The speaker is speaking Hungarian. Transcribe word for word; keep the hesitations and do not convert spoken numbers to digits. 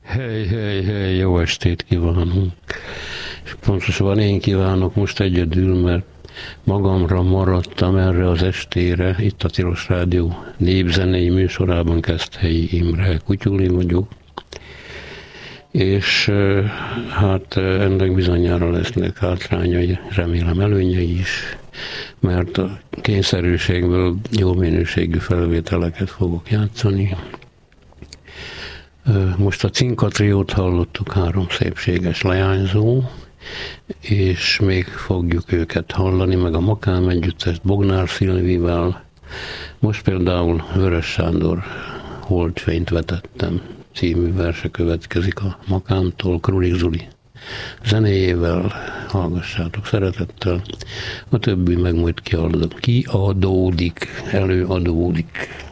Hely, hely, hely, jó estét kívánunk. És pontosabban én kívánok most egyedül, mert magamra maradtam erre az estére. Itt a Tilos Rádió népzenei műsorában Keszthelyi Imre Kutyuli vagyok. És hát ennek bizonyára lesznek hátrányai, remélem előnyei is, mert a kényszerűségből jó minőségű felvételeket fogok játszani. Most a Cinkatriót hallottuk, három szépséges leányzó, és még fogjuk őket hallani, meg a Makám együttest Bognár Szilvivel. Most például Vörös Sándor Holdfényt vetettem című verse következik a Makámtól, Krulik Zuli zenéjével, hallgassátok szeretettel, a többi meg majd kiadódik, előadódik.